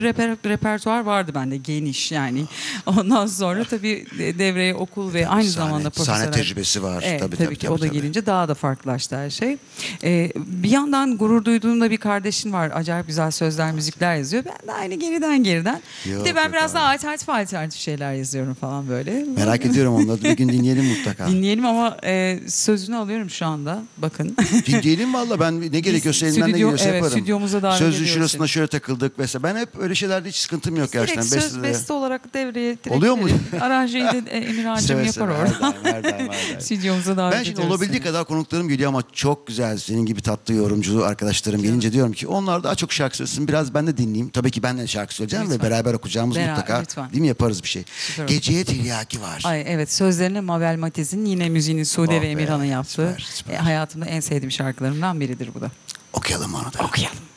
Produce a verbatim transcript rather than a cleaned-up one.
reper, repertuar vardı bende, geniş yani. Ondan sonra tabii devreye okul ve aynı Sahne- zamanda sahne profesyonel... tecrübesi var. Evet, Tabii, tabii, tabii, ki tabii, o da tabii. gelince daha da farklılaştı her şey. Ee, bir yandan gurur duyduğumda bir kardeşin var. Acayip güzel sözler, müzikler yazıyor. Ben de aynı geriden geriden. Yok, bir de ben yok biraz abi. daha alternatif alternatif şeyler yazıyorum falan böyle. Merak ediyorum onları. Bir gün dinleyelim mutlaka. Dinleyelim ama e, sözünü alıyorum şu anda. Bakın. Dinleyelim valla, ben ne gerekiyorsa elimden ne stüdyo- geliyorsa evet, yaparım. stüdyomuza davet Sözlü ediyoruz şurasına seni. şöyle takıldık mesela. Ben hep öyle şeylerde hiç sıkıntım yok Direkt gerçekten. söz Bestede- beste olarak devreye direkt Oluyor mu? verelim. Aranjeyi de e, Emirhan'cığım Seve yapar seve, orada. her daim, her daim, her daim. Stüdyomuza davet Ben şimdi ediyoruz olabildiği seni. kadar konuklarım geliyor ama çok güzel, senin gibi tatlı yorumcu arkadaşlarım gelince diyorum ki onlar daha çok şarkı söylesin, biraz ben de dinleyeyim. Tabii ki ben de şarkı söyleyeceğim Lütfen. ve beraber okuyacağımız Beraber, mutlaka. lütfen. Değil mi, yaparız bir şey. Süper olur. Geceye tiryaki var. Ay evet, sözlerine Mabel Matiz'in, yine müziğini Sude Oh ve be, Emirhan'ın yaptığı süper, süper. e, hayatımda en sevdiğim şarkılarımdan biridir bu da. Okuyalım onu da. Okuyalım.